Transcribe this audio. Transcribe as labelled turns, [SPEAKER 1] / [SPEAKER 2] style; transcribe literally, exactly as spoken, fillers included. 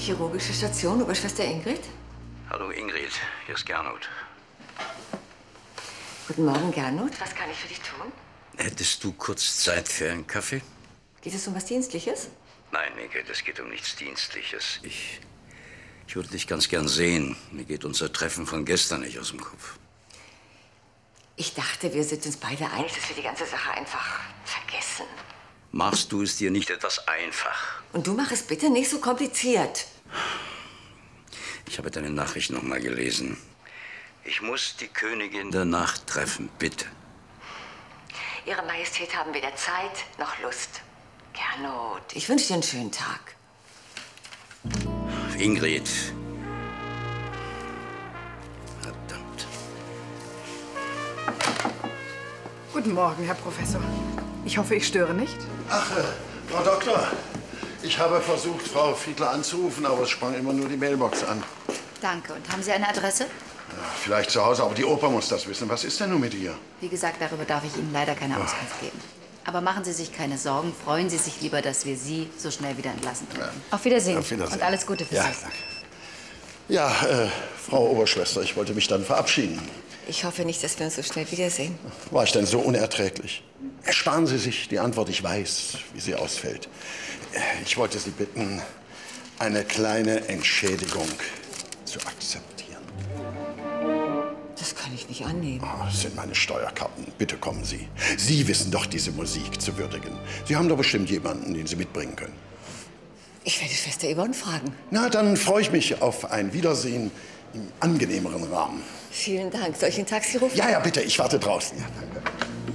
[SPEAKER 1] Chirurgische Station, Oberschwester Ingrid?
[SPEAKER 2] Hallo Ingrid, hier ist Gernot.
[SPEAKER 1] Guten Morgen, Gernot. Was kann ich für dich tun?
[SPEAKER 2] Hättest du kurz Zeit für einen Kaffee?
[SPEAKER 1] Geht es um was Dienstliches?
[SPEAKER 2] Nein, Ingrid, es geht um nichts Dienstliches. Ich, ich würde dich ganz gern sehen. Mir geht unser Treffen von gestern nicht aus dem Kopf.
[SPEAKER 1] Ich dachte, wir sind uns beide einig, dass wir die ganze Sache einfach vergessen.
[SPEAKER 2] Machst du es dir nicht etwas einfach?
[SPEAKER 1] Und du mach es bitte nicht so kompliziert.
[SPEAKER 2] Ich habe deine Nachricht noch mal gelesen. Ich muss die Königin der Nacht treffen, bitte.
[SPEAKER 1] Ihre Majestät haben weder Zeit noch Lust. Gernot, ich wünsche dir einen schönen Tag.
[SPEAKER 2] Ingrid. Verdammt.
[SPEAKER 3] Guten Morgen, Herr Professor. Ich hoffe, ich störe nicht.
[SPEAKER 4] Ach, äh, Frau Doktor. Ich habe versucht, Frau Fiedler anzurufen, aber es sprang immer nur die Mailbox an.
[SPEAKER 5] Danke. Und haben Sie eine Adresse?
[SPEAKER 4] Ja, vielleicht zu Hause, aber die Oper muss das wissen. Was ist denn nun mit ihr?
[SPEAKER 5] Wie gesagt, darüber darf ich Ihnen leider keine Auskunft geben. Aber machen Sie sich keine Sorgen. Freuen Sie sich lieber, dass wir Sie so schnell wieder entlassen können. Ja. Auf Wiedersehen.
[SPEAKER 4] Auf Wiedersehen.
[SPEAKER 5] Und alles Gute für
[SPEAKER 4] ja,
[SPEAKER 5] Sie.
[SPEAKER 4] Danke. Ja, äh, Frau Oberschwester, ich wollte mich dann verabschieden.
[SPEAKER 1] Ich hoffe nicht, dass wir uns so schnell wiedersehen.
[SPEAKER 4] War ich denn so unerträglich? Ersparen Sie sich die Antwort, ich weiß, wie sie ausfällt. Ich wollte Sie bitten, eine kleine Entschädigung zu akzeptieren.
[SPEAKER 1] Das kann ich nicht annehmen.
[SPEAKER 4] Oh, das sind meine Steuerkarten. Bitte kommen Sie. Sie wissen doch, diese Musik zu würdigen. Sie haben doch bestimmt jemanden, den Sie mitbringen können.
[SPEAKER 1] Ich werde Schwester Yvonne fragen.
[SPEAKER 4] Na, dann freue ich mich auf ein Wiedersehen im angenehmeren Rahmen.
[SPEAKER 1] Vielen Dank. Soll ich ein Taxi rufen?
[SPEAKER 4] Ja, ja, bitte. Ich warte draußen. Ja, danke.